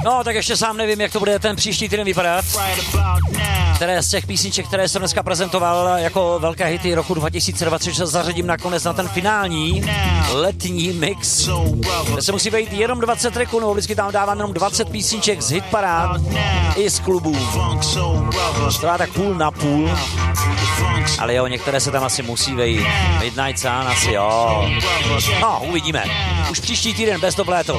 No, tak ještě sám nevím, jak to bude ten příští týden vypadat. Které z těch písniček, které jsem dneska prezentoval jako velké hity roku 2026, zařadím nakonec na ten finální letní mix, kde se musí vejít jenom 20 tracků, nebo vždycky tam dávám jenom 20 písniček z hitparád i z klubů. To dá tak půl na půl, ale jo, některé se tam asi musí vejít. Midnight Sun asi jo. No, uvidíme. Už příští týden bez to léto.